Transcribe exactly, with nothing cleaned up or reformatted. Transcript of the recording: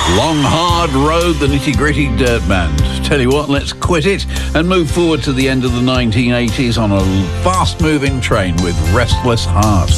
Long, hard road, the nitty-gritty dirt band. Tell you what, let's quit it and move forward to the end of the nineteen eighties on a fast-moving train with Restless Heart.